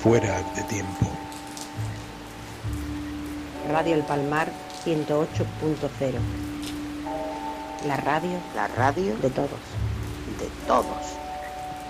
Fuera de tiempo. Radio El Palmar 108.0. La radio La radio de todos. de todos.